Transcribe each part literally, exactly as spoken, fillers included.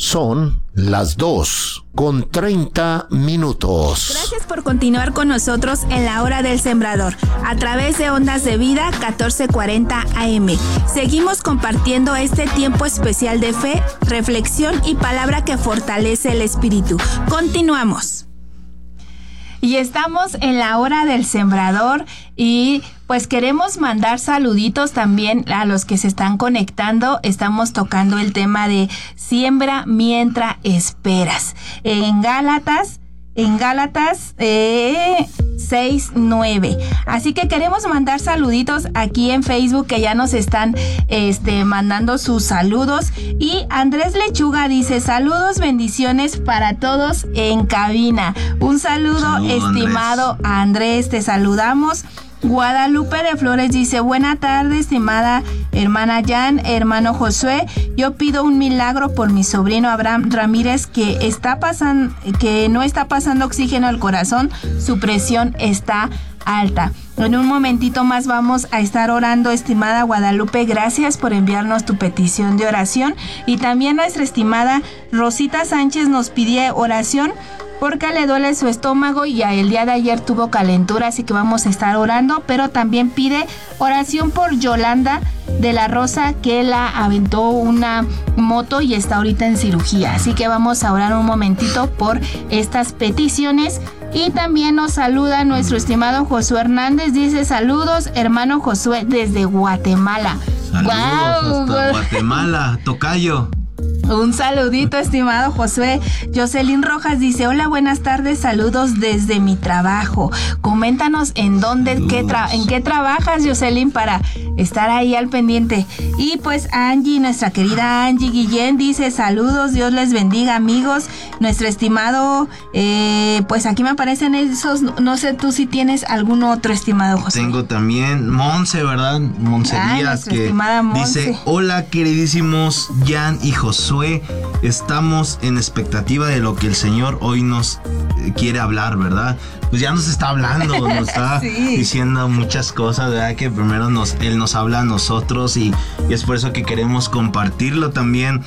Son las dos con treinta minutos. Gracias por continuar con nosotros en la Hora del Sembrador, a través de Ondas de Vida catorce cuarenta A M. Seguimos compartiendo este tiempo especial de fe, reflexión y palabra que fortalece el espíritu. Continuamos. Y estamos en la Hora del Sembrador y pues queremos mandar saluditos también a los que se están conectando. Estamos tocando el tema de siembra mientras esperas. En Gálatas, en Gálatas eh, seis nueve. Así que queremos mandar saluditos aquí en Facebook, que ya nos están este, mandando sus saludos. Y Andrés Lechuga dice: saludos, bendiciones para todos en cabina. Un saludo, Saludo, estimado Andrés. Andrés, te saludamos. Guadalupe de Flores dice: buena tarde, estimada hermana Jan, hermano Josué. Yo pido un milagro por mi sobrino Abraham Ramírez, que está pasando, que no está pasando oxígeno al corazón, su presión está alta. En un momentito más vamos a estar orando, estimada Guadalupe. Gracias por enviarnos tu petición de oración. Y también nuestra estimada Rosita Sánchez nos pidió oración porque le duele su estómago y el día de ayer tuvo calentura, así que vamos a estar orando. Pero también pide oración por Yolanda de la Rosa, que la aventó una moto y está ahorita en cirugía. Así que vamos a orar un momentito por estas peticiones. Y también nos saluda nuestro estimado Josué Hernández. Dice: saludos, hermano Josué, desde Guatemala. Saludos, wow, hasta Guatemala, tocayo. Un saludito, estimado Josué. Jocelyn Rojas dice: hola, buenas tardes, saludos desde mi trabajo. Coméntanos en dónde, qué tra- en qué trabajas, Jocelyn, para estar ahí al pendiente. Y pues Angie, nuestra querida Angie Guillén, dice: saludos, Dios les bendiga, amigos. Nuestro estimado, eh, pues aquí me aparecen esos, no sé tú si tienes algún otro, estimado Josué. Tengo también Monse, ¿verdad? Monse Ay, Díaz, que Monse. Dice: hola, queridísimos Jan y Josué. Estamos en expectativa de lo que el Señor hoy nos quiere hablar, ¿verdad? Pues ya nos está hablando, nos está sí. diciendo muchas cosas, ¿verdad? Que primero nos, Él nos habla a nosotros y, y es por eso que queremos compartirlo también.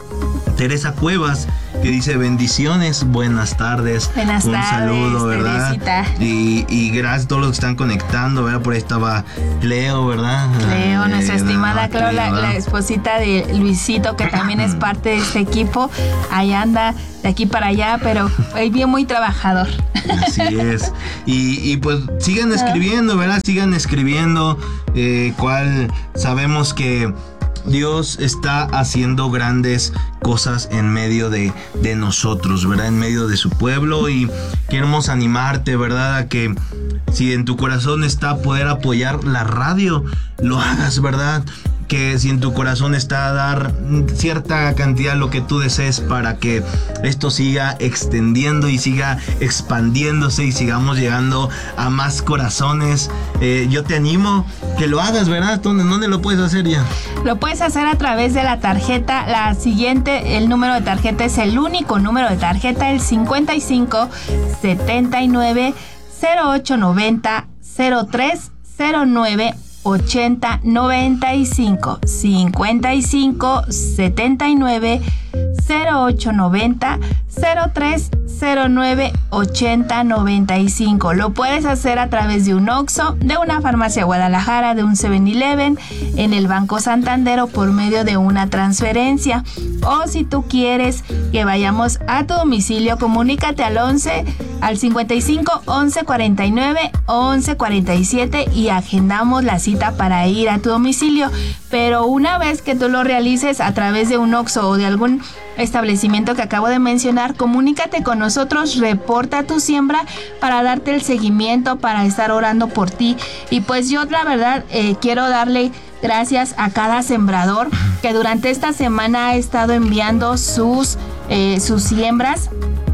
Teresa Cuevas, que dice: bendiciones, buenas tardes. Buenas Un tardes, saludo, ¿verdad? Teresita. Y, y gracias a todos los que están conectando, ¿verdad? Por ahí estaba Cleo, ¿verdad? Cleo, eh, nuestra estimada Cleo, la, Cleo, la esposita de Luisito, que también es parte de este equipo. Ahí anda de aquí para allá, pero es bien muy trabajador. Así es. Y, y pues sigan escribiendo, ¿verdad? Sigan escribiendo. Eh, cuál sabemos que Dios está haciendo grandes cosas en medio de, de nosotros, ¿verdad? En medio de su pueblo, y queremos animarte, ¿verdad? A que si en tu corazón está poder apoyar la radio, lo hagas, ¿verdad? Que si en tu corazón está dar cierta cantidad, lo que tú desees, para que esto siga extendiendo y siga expandiéndose y sigamos llegando a más corazones. Eh, yo te animo que lo hagas, ¿verdad? ¿Dónde, ¿Dónde lo puedes hacer ya? Lo puedes hacer a través de la tarjeta. La siguiente, el número de tarjeta es el único número de tarjeta, el cincuenta y cinco, setenta y nueve, cero ocho noventa, cero tres cero nueve ochenta noventa y cinco, cincuenta y cinco, setenta y nueve, cero ocho noventa, cero tres cero nueve ochenta noventa y cinco. Lo puedes hacer a través de un Oxxo, de una farmacia Guadalajara, de un seven eleven, en el Banco Santander o por medio de una transferencia. O si tú quieres que vayamos a tu domicilio, comunícate al once, al cincuenta y cinco, once cuarenta y nueve, once cuarenta y siete y agendamos la cita para ir a tu domicilio. Pero una vez que tú lo realices a través de un Oxxo o de algún establecimiento que acabo de mencionar, comunícate con nosotros, reporta tu siembra para darte el seguimiento, para estar orando por ti. Y pues yo la verdad eh, quiero darle gracias a cada sembrador que durante esta semana ha estado enviando sus, eh, sus siembras.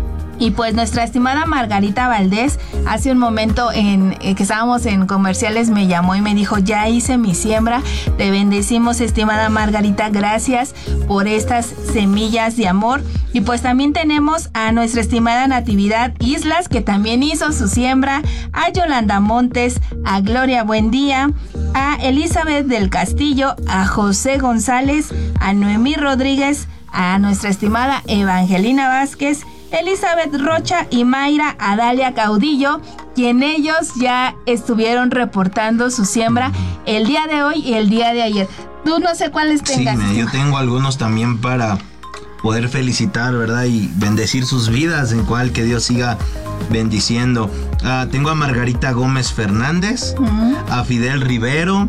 Y pues nuestra estimada Margarita Valdés, hace un momento en eh, que estábamos en comerciales, me llamó y me dijo: ya hice mi siembra. Te bendecimos, estimada Margarita, gracias por estas semillas de amor. Y pues también tenemos a nuestra estimada Natividad Islas, que también hizo su siembra, a Yolanda Montes, a Gloria Buendía, a Elizabeth del Castillo, a José González, a Noemí Rodríguez, a nuestra estimada Evangelina Vázquez, Elizabeth Rocha y Mayra Adalia Caudillo, quien ellos ya estuvieron reportando su siembra el día de hoy y el día de ayer. Tú no sé cuáles tengas. Sí, yo tengo algunos también para poder felicitar, ¿verdad? Y bendecir sus vidas, en cual que Dios siga bendiciendo. Uh, tengo a Margarita Gómez Fernández, uh-huh. a Fidel Rivero,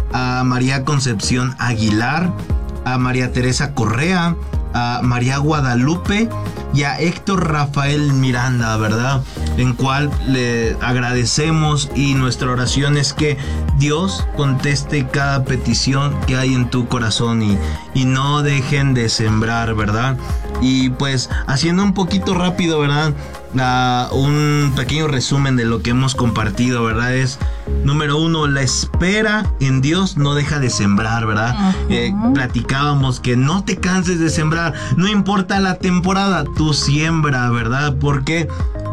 a María Concepción Aguilar, a María Teresa Correa, a María Guadalupe y a Héctor Rafael Miranda, ¿verdad? En cual le agradecemos, y nuestra oración es que Dios conteste cada petición que hay en tu corazón y, y no dejen de sembrar, ¿verdad? Y pues haciendo un poquito rápido, ¿verdad? Uh, un pequeño resumen de lo que hemos compartido, ¿verdad? Es, número uno, la espera en Dios no deja de sembrar, ¿verdad? Uh-huh. Eh, platicábamos que no te canses de sembrar, no importa la temporada, tú siembra, ¿verdad? Porque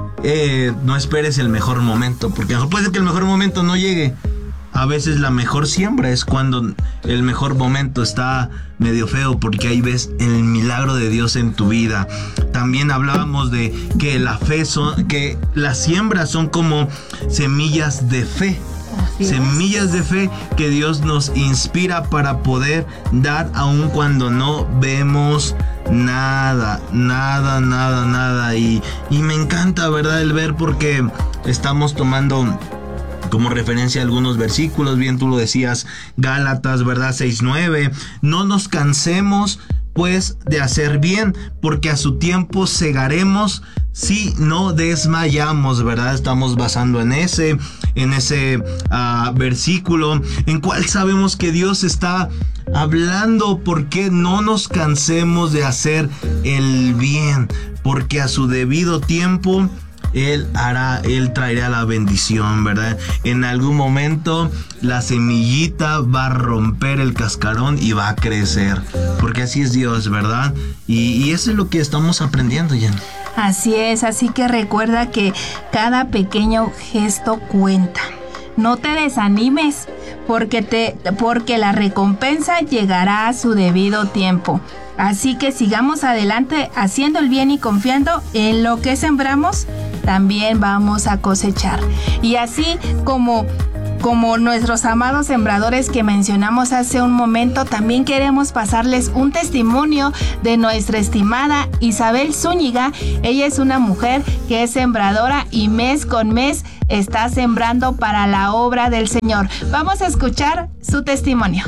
eh, no esperes el mejor momento, porque puede ser que el mejor momento no llegue. A veces la mejor siembra es cuando el mejor momento está medio feo, porque ahí ves el milagro de Dios en tu vida. También hablábamos de que la fe son, que las siembras son como semillas de fe. Así semillas es. de fe que Dios nos inspira para poder dar aun cuando no vemos nada, nada, nada, nada. Y, y me encanta, ¿verdad? El ver, porque estamos tomando como referencia algunos versículos, bien tú lo decías, Gálatas, ¿verdad? seis nueve, no nos cansemos pues de hacer bien, porque a su tiempo segaremos si no desmayamos, ¿verdad? Estamos basando en ese, en ese uh, versículo, en cual sabemos que Dios está hablando, porque no nos cansemos de hacer el bien, porque a su debido tiempo Él hará, Él traerá la bendición, ¿verdad? En algún momento la semillita va a romper el cascarón y va a crecer, porque así es Dios, ¿verdad? Y, y eso es lo que estamos aprendiendo, Jen. Así es, así que recuerda que cada pequeño gesto cuenta. No te desanimes, porque, te, porque la recompensa llegará a su debido tiempo. Así que sigamos adelante haciendo el bien y confiando en lo que sembramos, también vamos a cosechar. Y así como, como nuestros amados sembradores que mencionamos hace un momento, también queremos pasarles un testimonio de nuestra estimada Isabel Zúñiga. Ella es una mujer que es sembradora y mes con mes está sembrando para la obra del Señor. Vamos a escuchar su testimonio.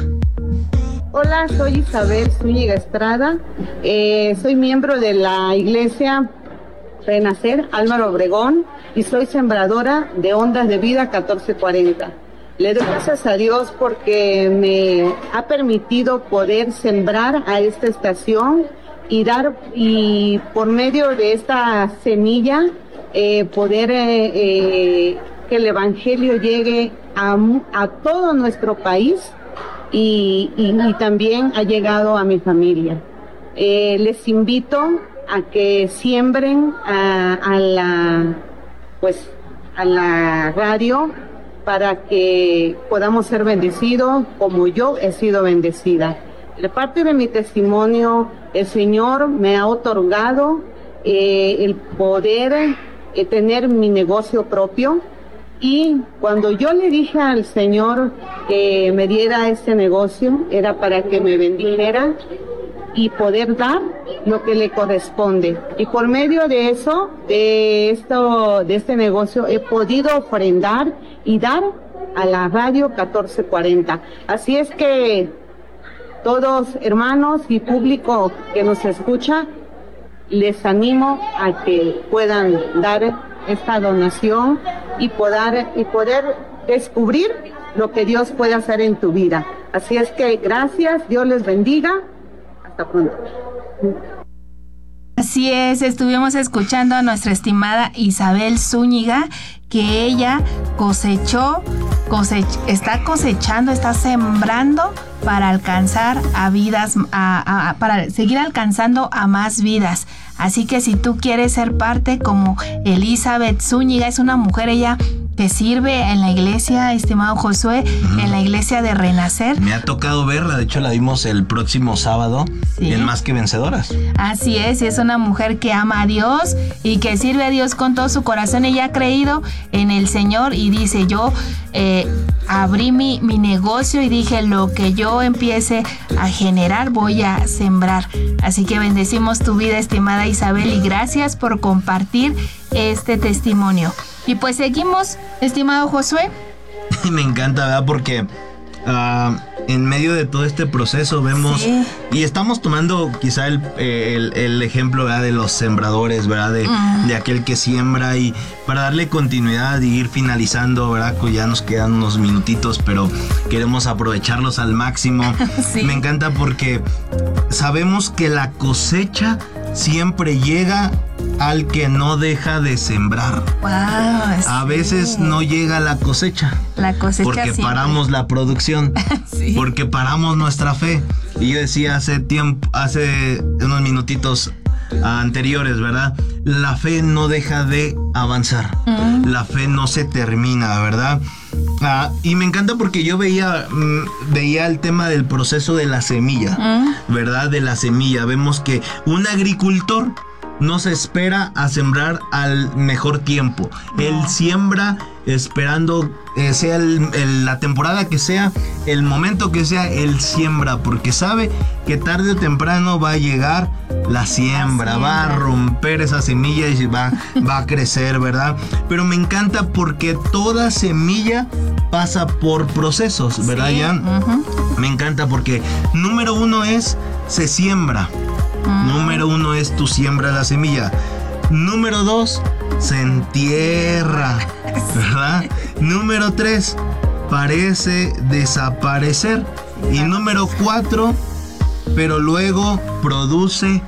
Hola, soy Isabel Zúñiga Estrada, eh, soy miembro de la iglesia Renacer Álvaro Obregón y soy sembradora de Ondas de Vida catorce cuarenta. Le doy gracias a Dios porque me ha permitido poder sembrar a esta estación y dar, y por medio de esta semilla eh, poder eh, eh, que el evangelio llegue a, a todo nuestro país. Y, y, y también ha llegado a mi familia. Eh, les invito a que siembren a, a la pues a la radio para que podamos ser bendecidos como yo he sido bendecida. De parte de mi testimonio, el Señor me ha otorgado eh, el poder eh, tener mi negocio propio. Y cuando yo le dije al Señor que me diera este negocio, era para que me bendijera y poder dar lo que le corresponde. Y por medio de eso, de esto, de este negocio, he podido ofrendar y dar a la radio catorce cuarenta. Así es que todos hermanos y público que nos escucha, les animo a que puedan dar esta donación y poder, y poder descubrir lo que Dios puede hacer en tu vida. Así es que gracias, Dios les bendiga. Hasta pronto. Así es, estuvimos escuchando a nuestra estimada Isabel Zúñiga, que ella cosechó, cosech, está cosechando, está sembrando para alcanzar a vidas, a, a, para seguir alcanzando a más vidas. Así que si tú quieres ser parte como Elizabeth Zúñiga, es una mujer, ella que sirve en la iglesia, estimado Josué, uh-huh. en la iglesia de Renacer. Me ha tocado verla, de hecho la vimos el próximo sábado ¿Sí? en Más que Vencedoras. Así es, y es una mujer que ama a Dios y que sirve a Dios con todo su corazón. Ella ha creído en el Señor y dice, yo eh, abrí mi, mi negocio y dije, lo que yo empiece a generar voy a sembrar. Así que bendecimos tu vida, estimada Isabel, y gracias por compartir este testimonio. Y pues seguimos, estimado Josué. Me encanta, ¿verdad? Porque uh, en medio de todo este proceso vemos, sí. y estamos tomando quizá el, el, el ejemplo, ¿verdad? De los sembradores, ¿verdad? De, mm. de aquel que siembra, y para darle continuidad y ir finalizando, ¿verdad? Que ya nos quedan unos minutitos, pero queremos aprovecharlos al máximo. Sí. Me encanta porque sabemos que la cosecha siempre llega al que no deja de sembrar. Wow, a sí. veces no llega la cosecha. La cosecha porque siempre. Paramos la producción. Sí. Porque paramos nuestra fe. Y yo decía hace tiempo, hace unos minutitos anteriores, ¿verdad? La fe no deja de avanzar. Mm. La fe no se termina, ¿verdad? Ah, y me encanta porque yo veía, mm, veía el tema del proceso de la semilla, mm. ¿verdad? De la semilla. Vemos que un agricultor no se espera a sembrar al mejor tiempo. No. Él siembra esperando, eh, sea el, el, la temporada que sea, el momento que sea, él siembra porque sabe que tarde o temprano va a llegar la siembra, la siembra. va a romper esa semilla y va, va a crecer, ¿verdad? Pero me encanta porque toda semilla pasa por procesos, ¿verdad, sí. Jan? Uh-huh. Me encanta porque número uno es, se siembra. Mm. Número uno es tu siembra la semilla. Número dos, se entierra, ¿verdad? Número tres, parece desaparecer. Y número cuatro, pero luego produce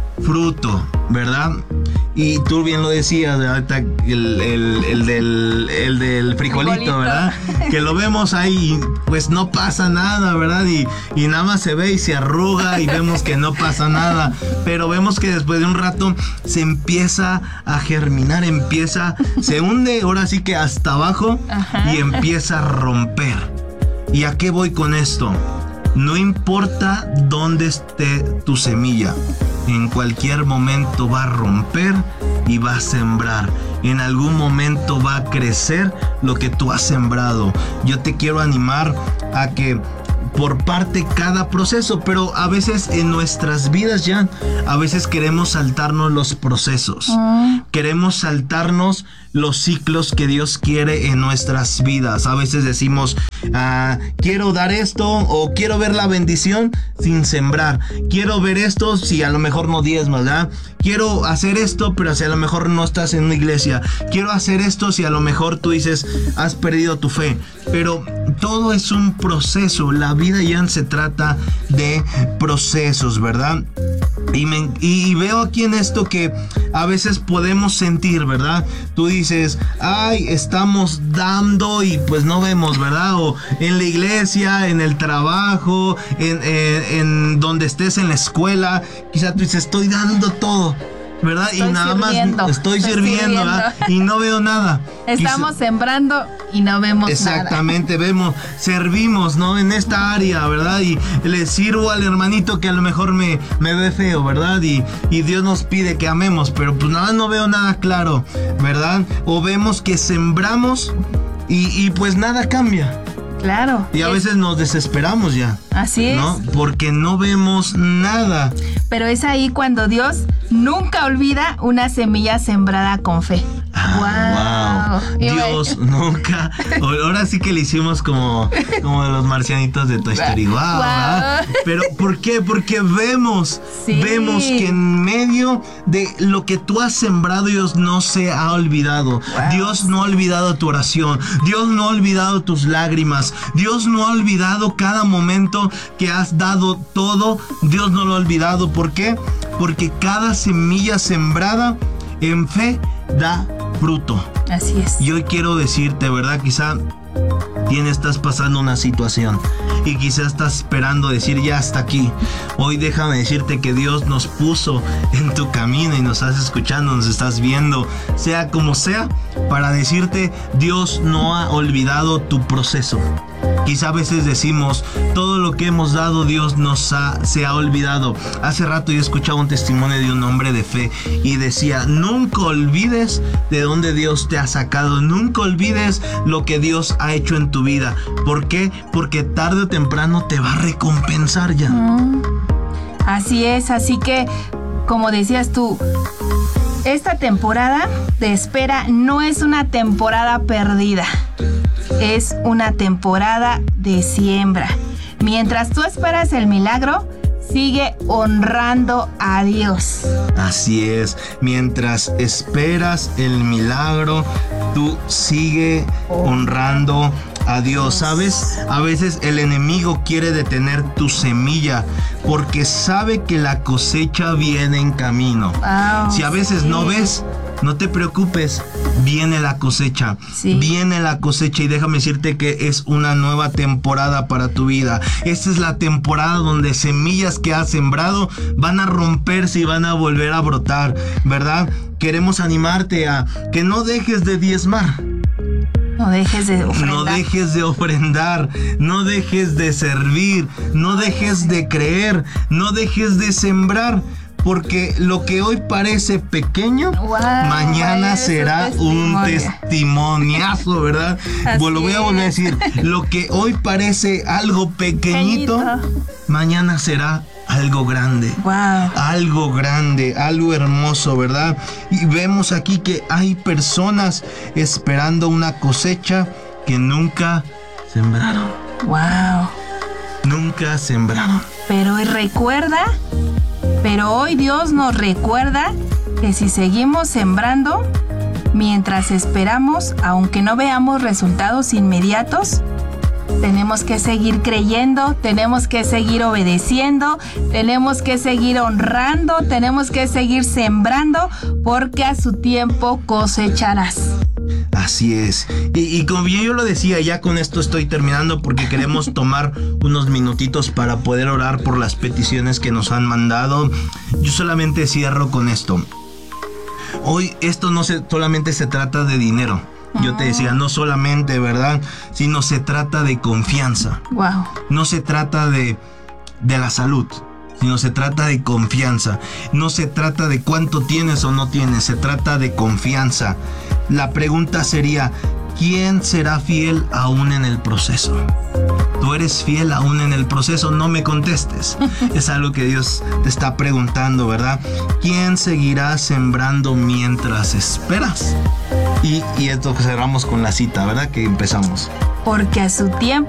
fruto, ¿verdad? Y tú bien lo decías, ahorita el, el, el, del, el del frijolito, frijolito, ¿verdad? Que lo vemos ahí, pues no pasa nada, ¿verdad? Y, y nada más se ve y se arruga y vemos que no pasa nada. Pero vemos que después de un rato se empieza a germinar, empieza, se hunde ahora sí que hasta abajo. Ajá. Y empieza a romper. ¿Y a qué voy con esto? No importa dónde esté tu semilla, en cualquier momento va a romper y va a sembrar. En algún momento va a crecer lo que tú has sembrado. Yo te quiero animar a que por parte cada proceso, pero a veces en nuestras vidas ya, a veces queremos saltarnos los procesos. Mm. Queremos saltarnos los ciclos que Dios quiere en nuestras vidas. A veces decimos, ah, quiero dar esto o quiero ver la bendición sin sembrar. Quiero ver esto si a lo mejor no diezmas, ¿verdad? Quiero hacer esto, pero si a lo mejor no estás en una iglesia. Quiero hacer esto si a lo mejor tú dices, has perdido tu fe. Pero todo es un proceso. La vida ya se trata de procesos, ¿verdad? Y, me, y veo aquí en esto que a veces podemos sentir, ¿verdad? Tú dices, ay, estamos dando y pues no vemos, ¿verdad? O en la iglesia, en el trabajo, en, en, en donde estés en la escuela, quizá tú dices, estoy dando todo, ¿verdad? Estoy y nada sirviendo, más estoy, estoy sirviendo, sirviendo. ¿verdad? Y no veo nada. Estamos y, sembrando y no vemos exactamente, nada. vemos, servimos, ¿no? En esta área, ¿verdad? Y le sirvo al hermanito que a lo mejor me, me ve feo, ¿verdad? Y, y Dios nos pide que amemos, pero pues nada, no veo nada claro, ¿verdad? O vemos que sembramos y, y pues nada cambia. Claro. Y a es... veces nos desesperamos ya. Así es. ¿No? Porque no vemos nada. Pero es ahí cuando Dios nunca olvida una semilla sembrada con fe. Ah, wow. wow. Dios nunca. Ahora sí que le hicimos como, como de los marcianitos de Toy Story. Wow, wow. Pero ¿por qué? Porque vemos, sí. vemos que en medio de lo que tú has sembrado, Dios no se ha olvidado. Wow. Dios no ha olvidado tu oración. Dios no ha olvidado tus lágrimas. Dios no ha olvidado cada momento que has dado todo. Dios no lo ha olvidado. ¿Por qué? Porque cada semilla sembrada en fe da fruto. Así es. Y hoy quiero decirte, ¿verdad? Quizá quién estás pasando una situación y quizás estás esperando decir ya hasta aquí. Hoy déjame decirte que Dios nos puso en tu camino y nos estás escuchando, nos estás viendo, sea como sea, para decirte, Dios no ha olvidado tu proceso. Quizá a veces decimos, todo lo que hemos dado Dios nos ha, se ha olvidado. Hace rato yo escuchaba un testimonio de un hombre de fe y decía, nunca olvides de dónde Dios te ha sacado, nunca olvides lo que Dios ha hecho en tu vida. ¿Por qué? Porque tarde o temprano te va a recompensar ya. Mm, así es, así que, como decías tú, esta temporada de espera no es una temporada perdida. Es una temporada de siembra. Mientras tú esperas el milagro, sigue honrando a Dios. Así es, mientras esperas el milagro, tú sigue honrando a Dios. ¿Sabes? A veces el enemigo quiere detener tu semilla porque sabe que la cosecha viene en camino. Wow, si a veces sí. no ves, no te preocupes, viene la cosecha, sí. viene la cosecha y déjame decirte que es una nueva temporada para tu vida. Esta es la temporada donde semillas que has sembrado van a romperse y van a volver a brotar, ¿verdad? Queremos animarte a que no dejes de diezmar. No dejes de ofrendar. No dejes de ofrendar, no dejes de servir, no dejes de creer, no dejes de sembrar. Porque lo que hoy parece pequeño, wow, mañana será un testimoniazo, ¿verdad? Pues lo voy a volver a decir. Lo que hoy parece algo pequeñito, pequeñito. mañana será algo grande. Wow. Algo grande, algo hermoso, ¿verdad? Y vemos aquí que hay personas esperando una cosecha que nunca sembraron. Wow. Nunca sembraron. Pero recuerda... Pero hoy Dios nos recuerda que si seguimos sembrando, mientras esperamos, aunque no veamos resultados inmediatos, tenemos que seguir creyendo, tenemos que seguir obedeciendo, tenemos que seguir honrando, tenemos que seguir sembrando, porque a su tiempo cosecharás. Así es. Y, y como bien yo lo decía, ya con esto estoy terminando porque queremos tomar unos minutitos para poder orar por las peticiones que nos han mandado. Yo solamente cierro con esto. Hoy esto no se, solamente se trata de dinero. Yo te decía, no solamente, ¿verdad? Sino se trata de confianza. Wow. No se trata de, de la salud, sino se trata de confianza. No se trata de cuánto tienes o no tienes, se trata de confianza. La pregunta sería, ¿quién será fiel aún en el proceso? ¿Tú eres fiel aún en el proceso? No me contestes. Es algo que Dios te está preguntando, ¿verdad? ¿Quién seguirá sembrando mientras esperas? Y, y esto que cerramos con la cita, ¿verdad? Que empezamos. Porque a su tiempo